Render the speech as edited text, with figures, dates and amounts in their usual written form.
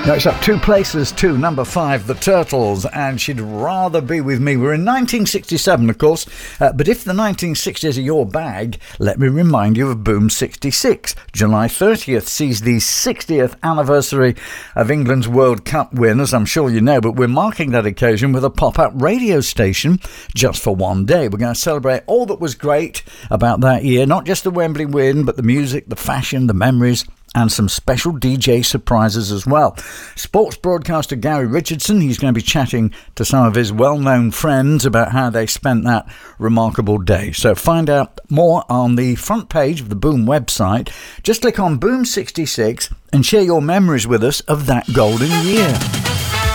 Next up, two places to number 5, The Turtles, and She'd Rather Be With Me. We're in 1967, of course, but if the 1960s are your bag, let me remind you of Boom 66. July 30th sees the 60th anniversary of England's World Cup win, as I'm sure you know, but we're marking that occasion with a pop-up radio station just for one day. We're going to celebrate all that was great about that year, not just the Wembley win, but the music, the fashion, the memories, and some special DJ surprises as well. Sports broadcaster Gary Richardson, he's going to be chatting to some of his well-known friends about how they spent that remarkable day. So find out more on the front page of the Boom website. Just click on Boom 66 and share your memories with us of that golden year.